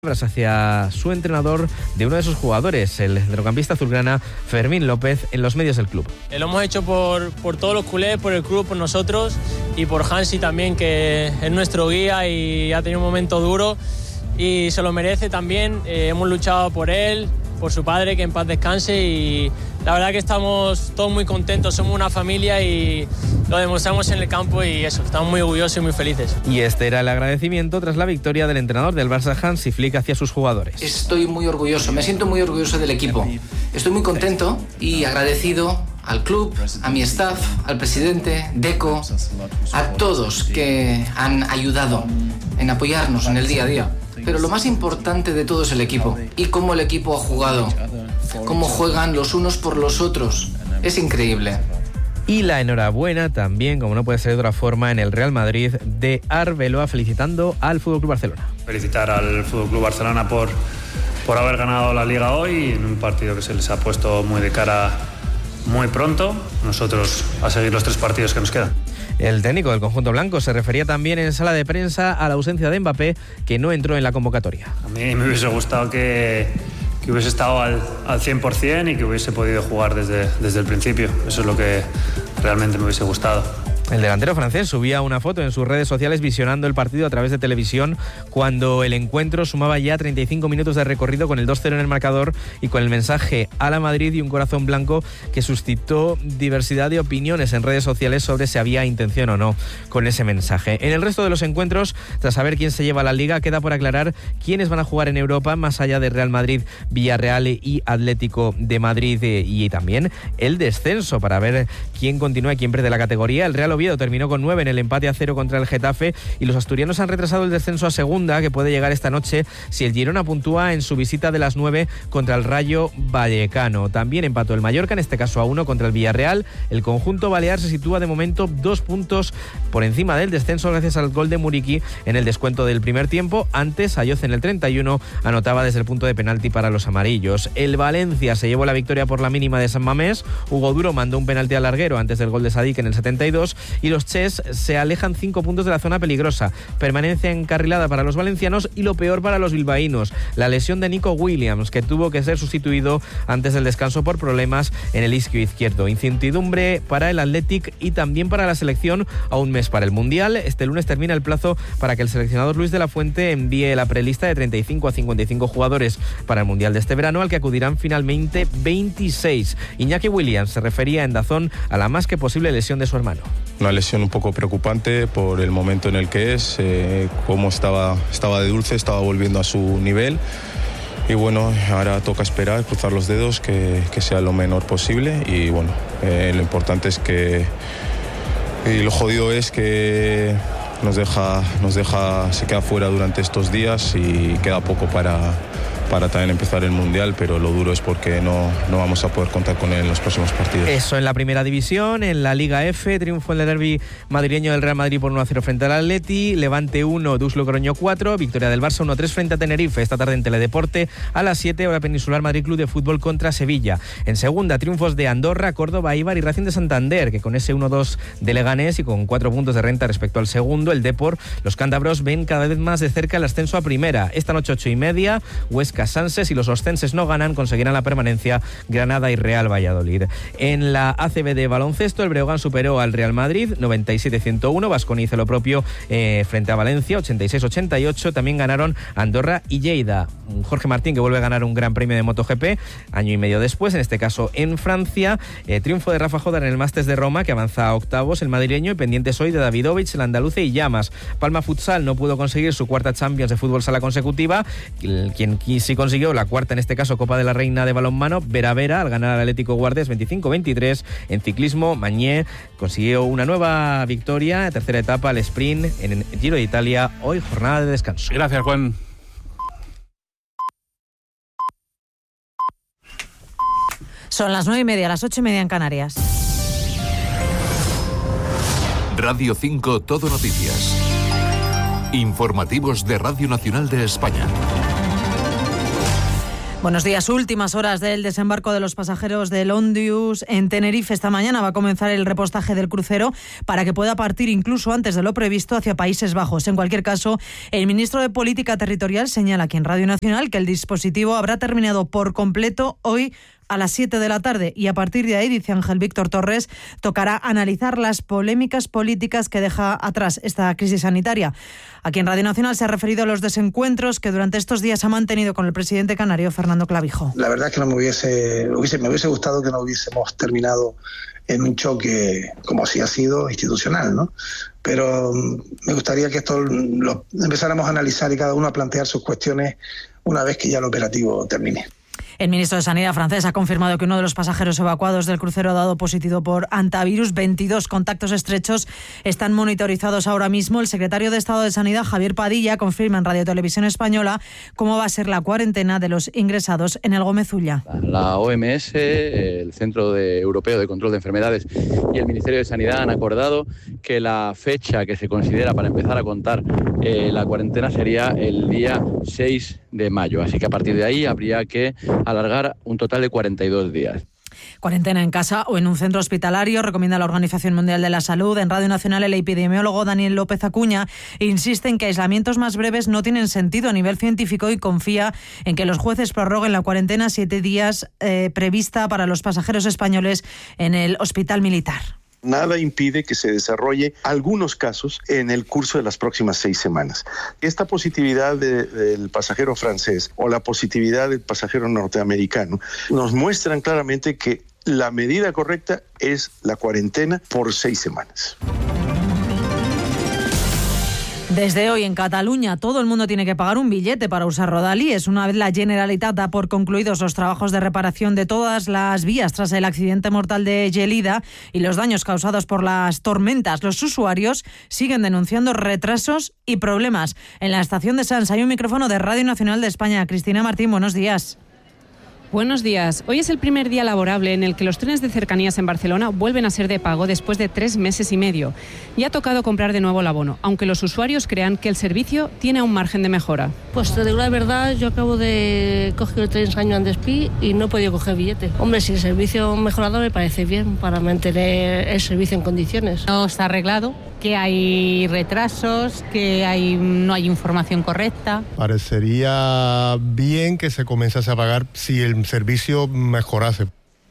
Hacia su entrenador de uno de sus jugadores, el centrocampista azulgrana Fermín López, en los medios del club. Lo hemos hecho por todos los culés, por el club, por nosotros y por Hansi también, que es nuestro guía y ha tenido un momento duro y se lo merece también. Hemos luchado por él, por su padre, que en paz descanse, y la verdad que estamos todos muy contentos, somos una familia y lo demostramos en el campo y eso, estamos muy orgullosos y muy felices. Y este era el agradecimiento tras la victoria del entrenador del Barça, Hansi Flick, hacia sus jugadores. Estoy muy orgulloso, me siento muy orgulloso del equipo. Estoy muy contento y agradecido al club, a mi staff, al presidente, Deco, a todos que han ayudado en apoyarnos en el día a día. Pero lo más importante de todo es el equipo y cómo el equipo ha jugado, cómo juegan los unos por los otros. Es increíble. Y la enhorabuena también, como no puede ser de otra forma, en el Real Madrid de Arbeloa, felicitando al FC Barcelona. Felicitar al FC Barcelona por haber ganado la Liga hoy, en un partido que se les ha puesto muy de cara muy pronto. Nosotros a seguir los 3 partidos que nos quedan. El técnico del conjunto blanco se refería también en sala de prensa a la ausencia de Mbappé, que no entró en la convocatoria. A mí me hubiese gustado que hubiese estado al 100% y que hubiese podido jugar desde el principio. Eso es lo que realmente me hubiese gustado. El delantero francés subía una foto en sus redes sociales visionando el partido a través de televisión cuando el encuentro sumaba ya 35 minutos de recorrido, con el 2-0 en el marcador y con el mensaje "a la Madrid" y un corazón blanco que suscitó diversidad de opiniones en redes sociales sobre si había intención o no con ese mensaje. En el resto de los encuentros, tras saber quién se lleva la Liga, queda por aclarar quiénes van a jugar en Europa, más allá de Real Madrid, Villarreal y Atlético de Madrid, y también el descenso para ver quién continúa y quién pierde la categoría. El Real Oviedo terminó con 9 en el empate a 0 contra el Getafe y los asturianos han retrasado el descenso a segunda, que puede llegar esta noche si el Girona puntúa en su visita de las 9 contra el Rayo Vallecano. También empató el Mallorca, en este caso a 1 contra el Villarreal. El conjunto balear se sitúa de momento 2 puntos por encima del descenso gracias al gol de Muriqui en el descuento del primer tiempo. Antes, Ayoz en el 31 anotaba desde el punto de penalti para los amarillos. El Valencia se llevó la victoria por la mínima de San Mamés. Hugo Duro mandó un penalti al larguero antes del gol de Sadik en el 72 y los Chess se alejan 5 puntos de la zona peligrosa. Permanencia encarrilada para los valencianos y lo peor para los bilbaínos: la lesión de Nico Williams, que tuvo que ser sustituido antes del descanso por problemas en el isquio izquierdo. Incertidumbre para el Athletic y también para la selección a un mes para el Mundial. Este lunes termina el plazo para que el seleccionador Luis de la Fuente envíe la prelista de 35 a 55 jugadores para el Mundial de este verano, al que acudirán finalmente 26. Iñaki Williams se refería en Dazón a la más que posible lesión de su hermano. Una lesión un poco preocupante por el momento en el que es, cómo estaba de dulce, estaba volviendo a su nivel. Y bueno, ahora toca esperar, cruzar los dedos, que sea lo menor posible. Y bueno, lo importante es que... Y lo jodido es que se queda fuera durante estos días y queda poco para también empezar el Mundial, pero lo duro es porque no vamos a poder contar con él en los próximos partidos. Eso en la primera división. En la Liga F, triunfo en el derbi madrileño del Real Madrid por 1-0 frente al Atleti, Levante 1, Dux Logroño 4, victoria del Barça 1-3 frente a Tenerife. Esta tarde en Teledeporte a las 7, hora peninsular, Madrid Club de Fútbol contra Sevilla. En segunda, triunfos de Andorra, Córdoba, Eibar y Racing de Santander, que con ese 1-2 de Leganés y con 4 puntos de renta respecto al segundo, el Depor, los cántabros ven cada vez más de cerca el ascenso a primera. Esta noche 8:30, Huesca Sanse. Si los oscenses no ganan, conseguirán la permanencia Granada y Real Valladolid. En la ACB de baloncesto, el Breogán superó al Real Madrid 97-101. Baskonia hizo lo propio frente a Valencia 86-88. También ganaron Andorra y Lleida. Jorge Martín, que vuelve a ganar un gran premio de MotoGP año y medio después, en este caso en Francia. Triunfo de Rafa Jodar en el Masters de Roma, que avanza a octavos el madrileño, y pendientes hoy de Davidovich, el andaluce y Llamas. Palma Futsal no pudo conseguir su cuarta Champions de fútbol sala consecutiva. Quien sí consiguió la cuarta, en este caso Copa de la Reina de balonmano, Vera al ganar al Atlético Guardés 25-23. En ciclismo, Mañé consiguió una nueva victoria, tercera etapa, el sprint en el Giro de Italia. Hoy jornada de descanso. Gracias, Juan. Son las 9:30, las 8:30 en Canarias. Radio 5 Todo Noticias. Informativos de Radio Nacional de España. Buenos días. Últimas horas del desembarco de los pasajeros del Ondius en Tenerife. Esta mañana va a comenzar el repostaje del crucero para que pueda partir incluso antes de lo previsto hacia Países Bajos. En cualquier caso, el ministro de Política Territorial señala aquí en Radio Nacional que el dispositivo habrá terminado por completo hoy a las 7 de la tarde y a partir de ahí, dice Ángel Víctor Torres, tocará analizar las polémicas políticas que deja atrás esta crisis sanitaria. Aquí en Radio Nacional se ha referido a los desencuentros que durante estos días ha mantenido con el presidente canario Fernando Clavijo. La verdad es que me hubiese gustado que no hubiésemos terminado en un choque como así ha sido institucional, ¿no? Pero me gustaría que esto lo empezáramos a analizar y cada uno a plantear sus cuestiones una vez que ya el operativo termine. El ministro de Sanidad francés ha confirmado que uno de los pasajeros evacuados del crucero ha dado positivo por hantavirus. 22 contactos estrechos están monitorizados ahora mismo. El secretario de Estado de Sanidad, Javier Padilla, confirma en Radio Televisión Española cómo va a ser la cuarentena de los ingresados en el Gómez Ulla. La OMS, el Centro Europeo de Control de Enfermedades y el Ministerio de Sanidad han acordado que la fecha que se considera para empezar a contar la cuarentena sería el día 6 de mayo. Así que a partir de ahí habría que alargar un total de 42 días. Cuarentena en casa o en un centro hospitalario, recomienda la Organización Mundial de la Salud. En Radio Nacional, el epidemiólogo Daniel López Acuña insiste en que aislamientos más breves no tienen sentido a nivel científico y confía en que los jueces prorroguen la cuarentena 7 días prevista para los pasajeros españoles en el Hospital Militar. Nada impide que se desarrolle algunos casos en el curso de las próximas 6 semanas. Esta positividad del pasajero francés o la positividad del pasajero norteamericano nos muestran claramente que la medida correcta es la cuarentena por 6 semanas. Desde hoy en Cataluña todo el mundo tiene que pagar un billete para usar Rodalies. Una vez la Generalitat da por concluidos los trabajos de reparación de todas las vías tras el accidente mortal de Gelida y los daños causados por las tormentas, los usuarios siguen denunciando retrasos y problemas. En la estación de Sants hay un micrófono de Radio Nacional de España. Cristina Martín, buenos días. Buenos días. Hoy es el primer día laborable en el que los trenes de cercanías en Barcelona vuelven a ser de pago después de 3 meses y medio. Y ha tocado comprar de nuevo el abono, aunque los usuarios crean que el servicio tiene un margen de mejora. Pues te digo la verdad, yo acabo de coger el tren San Joan Despí y no he podido coger billete. Hombre, si el servicio mejorado me parece bien para mantener el servicio en condiciones. No está arreglado, que hay retrasos, que no hay información correcta. Parecería bien que se comenzase a pagar si el servicio mejorase.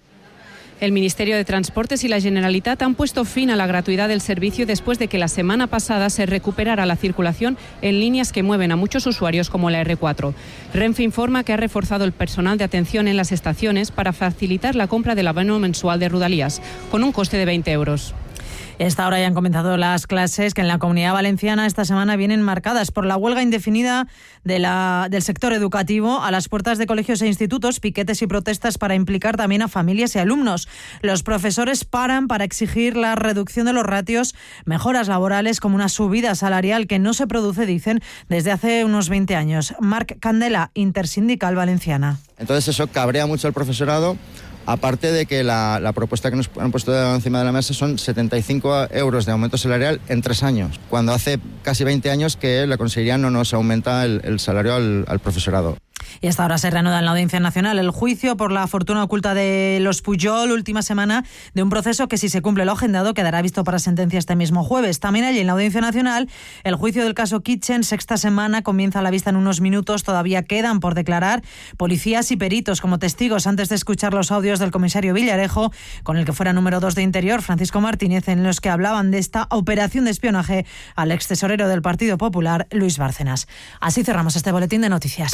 El Ministerio de Transportes y la Generalitat han puesto fin a la gratuidad del servicio después de que la semana pasada se recuperara la circulación en líneas que mueven a muchos usuarios como la R4. Renfe informa que ha reforzado el personal de atención en las estaciones para facilitar la compra del abono mensual de Rodalies, con un coste de 20 euros. Esta hora ya han comenzado las clases que en la Comunidad Valenciana esta semana vienen marcadas por la huelga indefinida del sector educativo a las puertas de colegios e institutos, piquetes y protestas para implicar también a familias y alumnos. Los profesores paran para exigir la reducción de los ratios, mejoras laborales como una subida salarial que no se produce, dicen, desde hace unos 20 años. Marc Candela, intersindical valenciana. Entonces eso cabrea mucho al profesorado. Aparte de que la propuesta que nos han puesto encima de la mesa son 75 euros de aumento salarial en 3 años, cuando hace casi 20 años que la Consellería no nos aumenta el salario al profesorado. Y hasta ahora se reanuda en la Audiencia Nacional el juicio por la fortuna oculta de los Pujol, última semana de un proceso que, si se cumple lo agendado, quedará visto para sentencia este mismo jueves. También allí en la Audiencia Nacional el juicio del caso Kitchen, 6ª semana, comienza a la vista en unos minutos. Todavía quedan por declarar policías y peritos como testigos antes de escuchar los audios del comisario Villarejo, con el que fuera número 2 de Interior, Francisco Martínez, en los que hablaban de esta operación de espionaje al extesorero del Partido Popular, Luis Bárcenas. Así cerramos este boletín de noticias.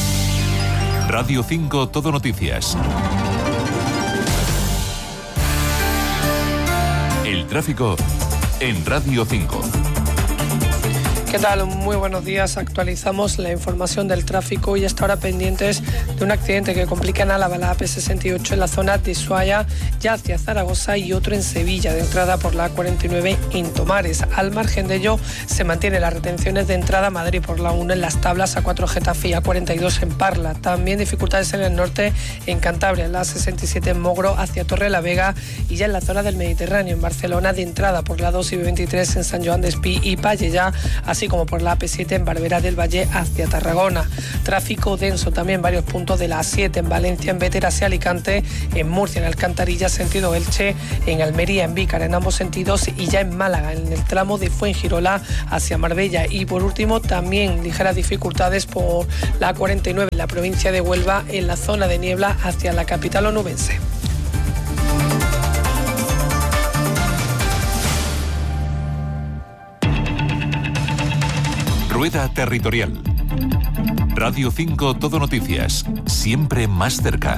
Radio 5 Todo Noticias. El tráfico en Radio 5. ¿Qué tal? Muy buenos días. Actualizamos la información del tráfico y hasta ahora pendientes de un accidente que complica en Álava, la AP68 en la zona de Ushuaia, ya hacia Zaragoza, y otro en Sevilla, de entrada por la A49 en Tomares. Al margen de ello, se mantienen las retenciones de entrada a Madrid por la 1 en Las Tablas, A4 Getafe y A42 en Parla. También dificultades en el norte, en Cantabria, en la A67 en Mogro hacia Torrelavega, y ya en la zona del Mediterráneo, en Barcelona, de entrada por la 2 y B23 en San Joan Despí y Pallejà, así así como por la AP7 en Barberá del Valle hacia Tarragona. Tráfico denso también en varios puntos de la A7 en Valencia, en Bétera hacia Alicante, en Murcia, en Alcantarilla, sentido Elche, en Almería, en Vícar, en ambos sentidos, y ya en Málaga, en el tramo de Fuengirola hacia Marbella. Y por último, también ligeras dificultades por la A49 en la provincia de Huelva, en la zona de niebla hacia la capital onubense. Rueda Territorial. Radio 5 Todo Noticias, siempre más cerca.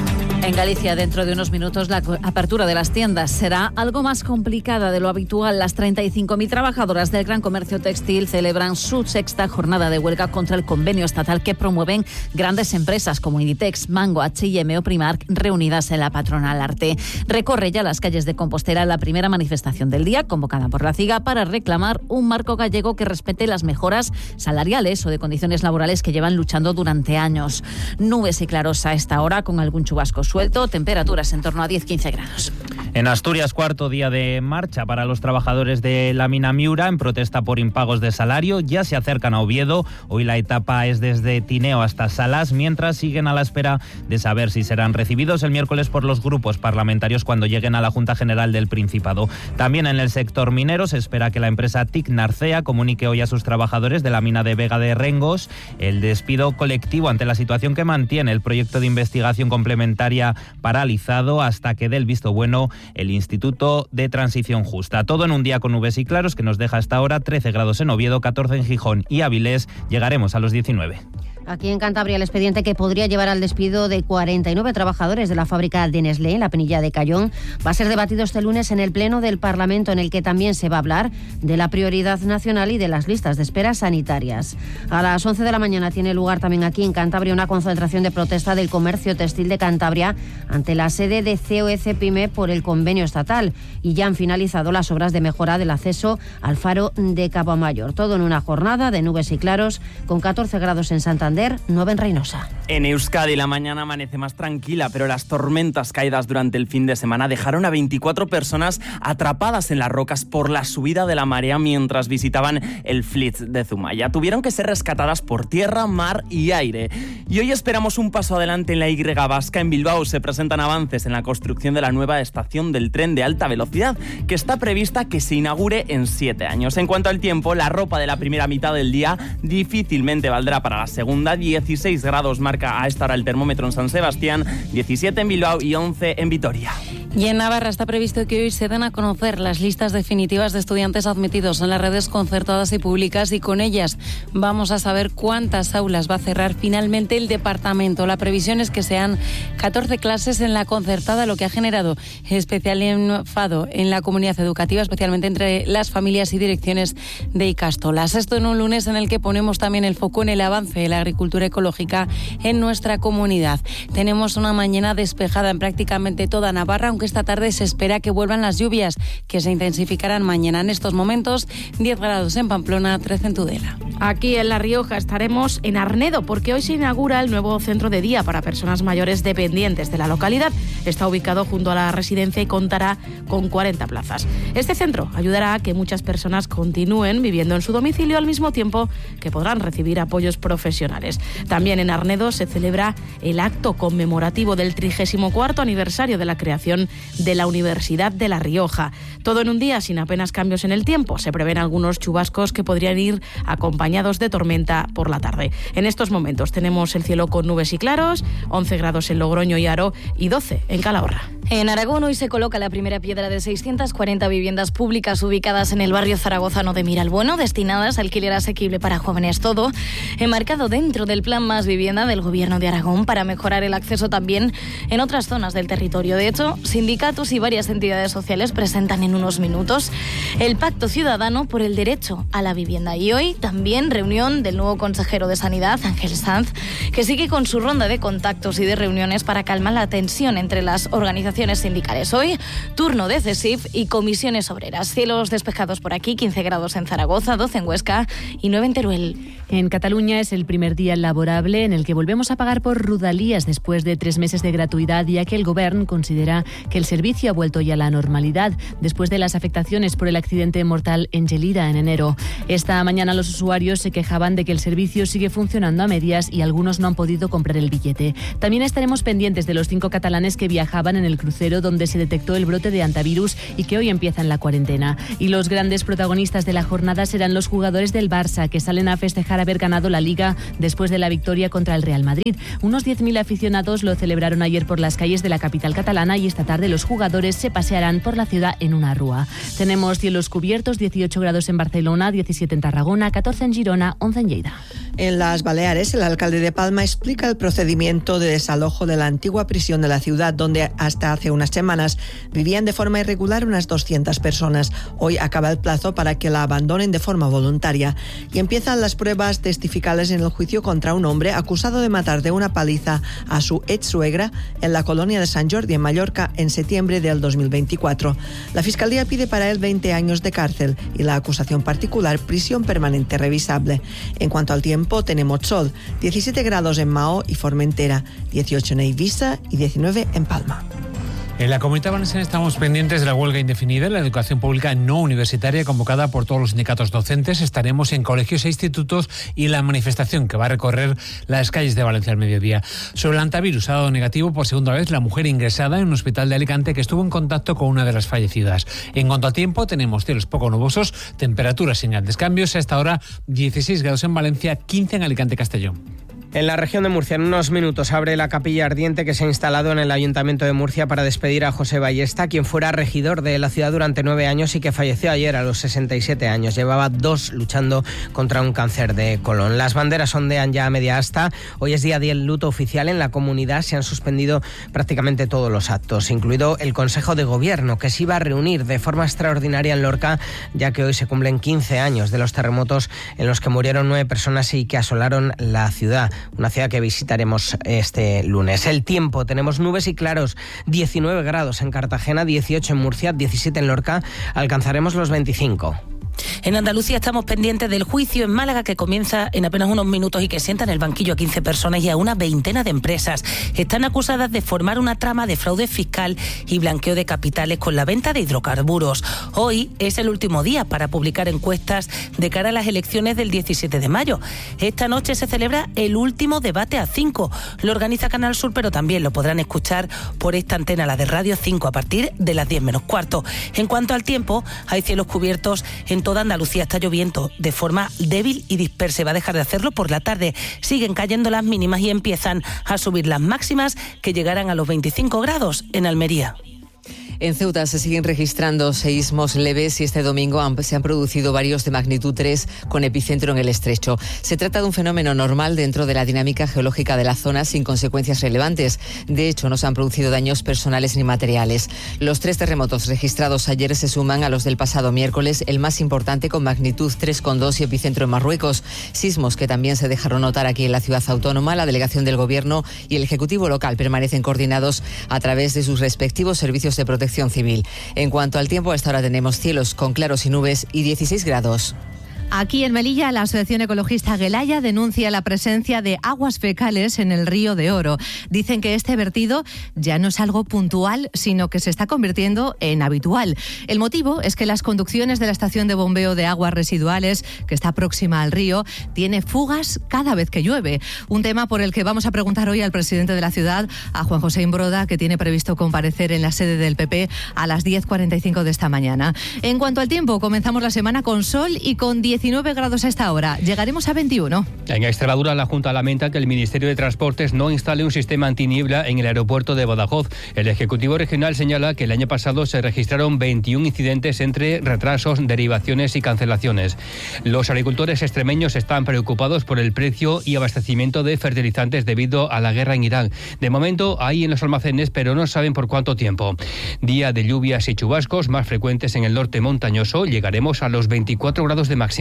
En Galicia, dentro de unos minutos, la apertura de las tiendas será algo más complicada de lo habitual. Las 35.000 trabajadoras del gran comercio textil celebran su 6ª jornada de huelga contra el convenio estatal que promueven grandes empresas como Inditex, Mango, H&M o Primark, reunidas en la patronal Arte. Recorre ya las calles de Compostela la primera manifestación del día, convocada por la CIGA, para reclamar un marco gallego que respete las mejoras salariales o de condiciones laborales que llevan luchando durante años. Nubes y claros a esta hora, con algún chubasco suelto, temperaturas en torno a 10-15 grados. En Asturias, 4º día de marcha para los trabajadores de la mina Miura en protesta por impagos de salario. Ya se acercan a Oviedo. Hoy la etapa es desde Tineo hasta Salas, mientras siguen a la espera de saber si serán recibidos el miércoles por los grupos parlamentarios cuando lleguen a la Junta General del Principado. También en el sector minero se espera que la empresa TIC Narcea comunique hoy a sus trabajadores de la mina de Vega de Rengos el despido colectivo ante la situación que mantiene el proyecto de investigación complementaria paralizado hasta que dé el visto bueno el Instituto de Transición Justa. Todo en un día con nubes y claros que nos deja hasta ahora 13 grados en Oviedo, 14 en Gijón y Avilés. Llegaremos a los 19. Aquí en Cantabria, el expediente que podría llevar al despido de 49 trabajadores de la fábrica de Nestlé en la Penilla de Cayón va a ser debatido este lunes en el Pleno del Parlamento, en el que también se va a hablar de la prioridad nacional y de las listas de espera sanitarias. A las 11 de la mañana tiene lugar también aquí en Cantabria una concentración de protesta del comercio textil de Cantabria ante la sede de COEC-PYME por el convenio estatal, y ya han finalizado las obras de mejora del acceso al faro de Cabo Mayor. Todo en una jornada de nubes y claros, con 14 grados en Santander, 9 en Reynosa. En Euskadi la mañana amanece más tranquila, pero las tormentas caídas durante el fin de semana dejaron a 24 personas atrapadas en las rocas por la subida de la marea mientras visitaban el Flitz de Zumaya. Tuvieron que ser rescatadas por tierra, mar y aire. Y hoy esperamos un paso adelante en la Y vasca. En Bilbao se presentan avances en la construcción de la nueva estación del tren de alta velocidad, que está prevista que se inaugure en 7 años. En cuanto al tiempo, la ropa de la primera mitad del día difícilmente valdrá para la segunda. 16 grados marca a esta hora el termómetro en San Sebastián, 17 en Bilbao y 11 en Vitoria. Y en Navarra está previsto que hoy se den a conocer las listas definitivas de estudiantes admitidos en las redes concertadas y públicas, y con ellas vamos a saber cuántas aulas va a cerrar finalmente el departamento. La previsión es que sean 14 clases en la concertada, lo que ha generado especial enfado en la comunidad educativa, especialmente entre las familias y direcciones de ikastolas. Esto en un lunes en el que ponemos también el foco en el avance de la agricultura ecológica en nuestra comunidad. Tenemos una mañana despejada en prácticamente toda Navarra, aunque esta tarde se espera que vuelvan las lluvias, que se intensificarán mañana. En estos momentos, 10 grados en Pamplona, 13 en Tudela. Aquí en La Rioja estaremos en Arnedo, porque hoy se inaugura el nuevo centro de día para personas mayores dependientes de la localidad. Está ubicado junto a la residencia y contará con 40 plazas. Este centro ayudará a que muchas personas continúen viviendo en su domicilio al mismo tiempo que podrán recibir apoyos profesionales. También en Arnedo se celebra el acto conmemorativo del 34º aniversario de la creación de la Universidad de La Rioja. Todo en un día sin apenas cambios en el tiempo. Se prevén algunos chubascos que podrían ir acompañados de tormenta por la tarde. En estos momentos tenemos el cielo con nubes y claros, 11 grados en Logroño y Haro y 12 en Calahorra. En Aragón hoy se coloca la primera piedra de 640 viviendas públicas ubicadas en el barrio zaragozano de Miralbueno, destinadas a alquiler asequible para jóvenes. Todo enmarcado dentro del plan Más Vivienda del Gobierno de Aragón para mejorar el acceso también en otras zonas del territorio. De hecho, sindicatos y varias entidades sociales presentan en unos minutos el Pacto Ciudadano por el Derecho a la Vivienda. Y hoy también reunión del nuevo consejero de Sanidad, Ángel Sanz, que sigue con su ronda de contactos y de reuniones para calmar la tensión entre las organizaciones organizaciones sindicales. Hoy, turno de CESIF y comisiones obreras. Cielos despejados por aquí, 15 grados en Zaragoza, 12 en Huesca y 9 en Teruel. En Cataluña es el primer día laborable en el que volvemos a pagar por Rodalies después de 3 meses de gratuidad, ya que el Govern considera que el servicio ha vuelto ya a la normalidad después de las afectaciones por el accidente mortal en Gelida en enero. Esta mañana los usuarios se quejaban de que el servicio sigue funcionando a medias y algunos no han podido comprar el billete. También estaremos pendientes de los 5 catalanes que viajaban en el crucero donde se detectó el brote de hantavirus y que hoy empiezan la cuarentena. Y los grandes protagonistas de la jornada serán los jugadores del Barça, que salen a festejar haber ganado la Liga después de la victoria contra el Real Madrid. Unos 10.000 aficionados lo celebraron ayer por las calles de la capital catalana y esta tarde los jugadores se pasearán por la ciudad en una rúa. Tenemos cielos cubiertos, 18 grados en Barcelona, 17 en Tarragona, 14 en Girona, 11 en Lleida. En las Baleares, el alcalde de Palma explica el procedimiento de desalojo de la antigua prisión de la ciudad, donde hasta hace unas semanas vivían de forma irregular unas 200 personas. Hoy acaba el plazo para que la abandonen de forma voluntaria y empiezan las pruebas testificales en el juicio contra un hombre acusado de matar de una paliza a su ex-suegra en la colonia de Sant Jordi, en Mallorca, en septiembre del 2024. La Fiscalía pide para él 20 años de cárcel y la acusación particular prisión permanente revisable. En cuanto al tiempo, tenemos sol, 17 grados en Mahó y Formentera, 18 en Eivissa y 19 en Palma. En la Comunidad Valenciana estamos pendientes de la huelga indefinida en la educación pública no universitaria convocada por todos los sindicatos docentes. Estaremos en colegios e institutos y la manifestación que va a recorrer las calles de Valencia al mediodía. Sobre el hantavirus ha dado negativo por segunda vez la mujer ingresada en un hospital de Alicante que estuvo en contacto con una de las fallecidas. En cuanto a tiempo, tenemos cielos poco nubosos, temperaturas sin grandes cambios. Hasta ahora 16 grados en Valencia, 15 en Alicante y Castellón. En la región de Murcia, en unos minutos, abre la capilla ardiente que se ha instalado en el Ayuntamiento de Murcia para despedir a José Ballesta, quien fuera regidor de la ciudad durante 9 años y que falleció ayer a los 67 años. Llevaba 2 luchando contra un cáncer de colon. Las banderas ondean ya a media asta. Hoy es día de luto oficial en la comunidad. Se han suspendido prácticamente todos los actos, incluido el Consejo de Gobierno, que se iba a reunir de forma extraordinaria en Lorca, ya que hoy se cumplen 15 años de los terremotos en los que murieron 9 personas y que asolaron la ciudad. Una ciudad que visitaremos este lunes. El tiempo, tenemos nubes y claros, 19 grados en Cartagena, 18 en Murcia, 17 en Lorca, alcanzaremos los 25. En Andalucía estamos pendientes del juicio en Málaga que comienza en apenas unos minutos y que sienta en el banquillo a 15 personas y a una veintena de empresas. Están acusadas de formar una trama de fraude fiscal y blanqueo de capitales con la venta de hidrocarburos. Hoy es el último día para publicar encuestas de cara a las elecciones del 17 de mayo. Esta noche se celebra el último debate a 5. Lo organiza Canal Sur, pero también lo podrán escuchar por esta antena, la de Radio 5, a partir de las 10 menos cuarto. En cuanto al tiempo, hay cielos cubiertos en toda Andalucía. Está lloviendo de forma débil y dispersa. Va a dejar de hacerlo por la tarde. Siguen cayendo las mínimas y empiezan a subir las máximas, que llegarán a los 25 grados en Almería. En Ceuta se siguen registrando seísmos leves y este domingo se han producido varios de magnitud 3 con epicentro en el Estrecho. Se trata de un fenómeno normal dentro de la dinámica geológica de la zona sin consecuencias relevantes. De hecho, no se han producido daños personales ni materiales. Los 3 terremotos registrados ayer se suman a los del pasado miércoles, el más importante con magnitud 3,2 y epicentro en Marruecos. Sismos que también se dejaron notar aquí en la ciudad autónoma. La delegación del Gobierno y el Ejecutivo local permanecen coordinados a través de sus respectivos servicios de protección civil. En cuanto al tiempo, a esta hora tenemos cielos con claros y nubes y 16 grados. Aquí en Melilla, la Asociación Ecologista Gelaya denuncia la presencia de aguas fecales en el río de Oro. Dicen que este vertido ya no es algo puntual, sino que se está convirtiendo en habitual. El motivo es que las conducciones de la estación de bombeo de aguas residuales, que está próxima al río, tiene fugas cada vez que llueve. Un tema por el que vamos a preguntar hoy al presidente de la ciudad, a Juan José Imbroda, que tiene previsto comparecer en la sede del PP a las 10:45 de esta mañana. En cuanto al tiempo, comenzamos la semana con sol y con 19 grados a esta hora. Llegaremos a 21. En Extremadura, la Junta lamenta que el Ministerio de Transportes no instale un sistema antiniebla en el aeropuerto de Badajoz. El Ejecutivo Regional señala que el año pasado se registraron 21 incidentes entre retrasos, derivaciones y cancelaciones. Los agricultores extremeños están preocupados por el precio y abastecimiento de fertilizantes debido a la guerra en Irán. De momento hay en los almacenes, pero no saben por cuánto tiempo. Día de lluvias y chubascos más frecuentes en el norte montañoso. Llegaremos a los 24 grados de máxima.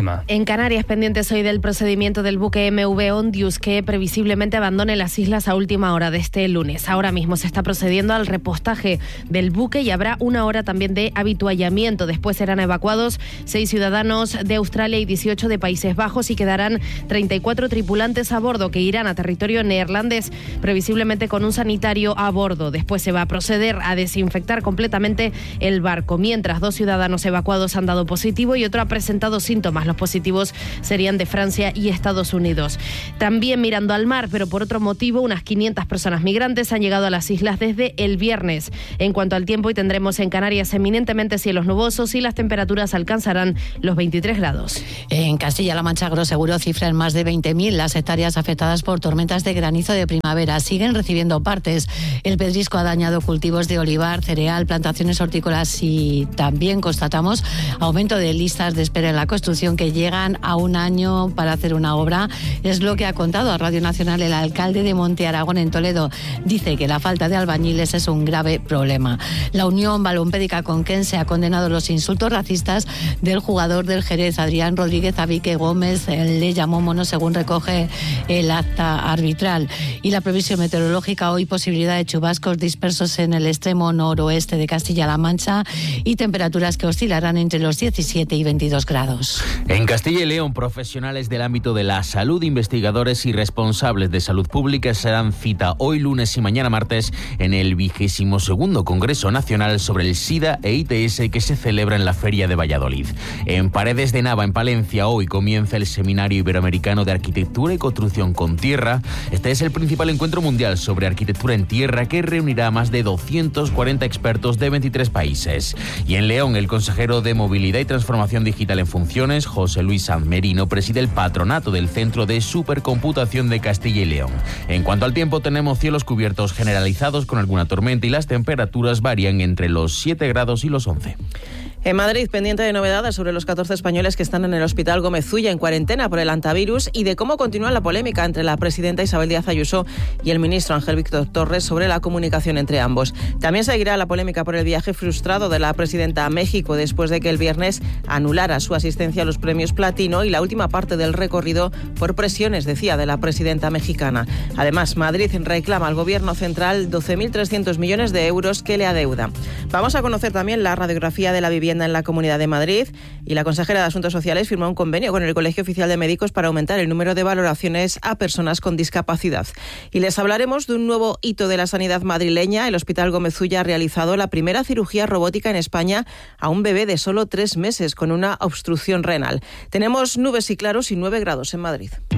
clima. En Canarias, pendientes hoy del procedimiento del buque MV Ondius, que previsiblemente abandone las islas a última hora de este lunes. Ahora mismo se está procediendo al repostaje del buque y habrá una hora también de habituallamiento. Después serán evacuados 6 ciudadanos de Australia y 18 de Países Bajos y quedarán 34 tripulantes a bordo que irán a territorio neerlandés, previsiblemente con un sanitario a bordo. Después se va a proceder a desinfectar completamente el barco. Mientras 2 ciudadanos evacuados han dado positivo y otro ha presentado síntomas. Los positivos serían de Francia y Estados Unidos. También mirando al mar, pero por otro motivo, unas 500 personas migrantes han llegado a las islas desde el viernes. En cuanto al tiempo, hoy tendremos en Canarias eminentemente cielos nubosos y las temperaturas alcanzarán los 23 grados. En Castilla-La Mancha, Agroseguro cifra en más de 20.000 las hectáreas afectadas por tormentas de granizo de primavera. Siguen recibiendo partes. El pedrisco ha dañado cultivos de olivar, cereal, plantaciones hortícolas y también constatamos aumento de listas de espera en la construcción que llegan a un año para hacer una obra. Es lo que ha contado a Radio Nacional el alcalde de Monte Aragón en Toledo. Dice que la falta de albañiles es un grave problema. La Unión Balompédica Conquense ha condenado los insultos racistas del jugador del Jerez, Adrián Rodríguez, a Vique Gómez. Le llamó mono, según recoge el acta arbitral. Y la previsión meteorológica: hoy posibilidad de chubascos dispersos en el extremo noroeste de Castilla-La Mancha y temperaturas que oscilarán entre los 17 y 22 grados. En Castilla y León, profesionales del ámbito de la salud, investigadores y responsables de salud pública se dan cita hoy lunes y mañana martes en el 22º Congreso Nacional sobre el SIDA e ITS que se celebra en la Feria de Valladolid. En Paredes de Nava, en Palencia, hoy comienza el Seminario Iberoamericano de Arquitectura y Construcción con Tierra. Este es el principal encuentro mundial sobre arquitectura en tierra que reunirá a más de 240 expertos de 23 países. Y en León, el consejero de Movilidad y Transformación Digital en Funciones, José Luis Sanz Merino, preside el patronato del Centro de Supercomputación de Castilla y León. En cuanto al tiempo, tenemos cielos cubiertos generalizados con alguna tormenta y las temperaturas varían entre los 7 grados y los 11. En Madrid, pendiente de novedades sobre los 14 españoles que están en el Hospital Gómez Zulla en cuarentena por el hantavirus y de cómo continúa la polémica entre la presidenta Isabel Díaz Ayuso y el ministro Ángel Víctor Torres sobre la comunicación entre ambos. También seguirá la polémica por el viaje frustrado de la presidenta a México después de que el viernes anulara su asistencia a los premios Platino y la última parte del recorrido por presiones, decía, de la presidenta mexicana. Además, Madrid reclama al gobierno central 12.300 millones de euros que le adeuda. Vamos a conocer también la radiografía de la vivienda en la Comunidad de Madrid y la consejera de Asuntos Sociales firmó un convenio con el Colegio Oficial de Médicos para aumentar el número de valoraciones a personas con discapacidad. Y les hablaremos de un nuevo hito de la sanidad madrileña. El Hospital Gómez Zulla ha realizado la primera cirugía robótica en España a un bebé de solo 3 meses con una obstrucción renal. Tenemos nubes y claros y 9 grados en Madrid.